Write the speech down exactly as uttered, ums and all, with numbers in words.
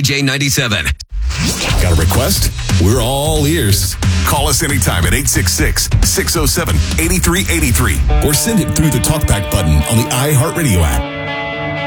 J ninety-seven. Got a request? We're all ears. Call us anytime at eight six six, six oh seven, eight three eight three or send it through the TalkBack button on the iHeartRadio app.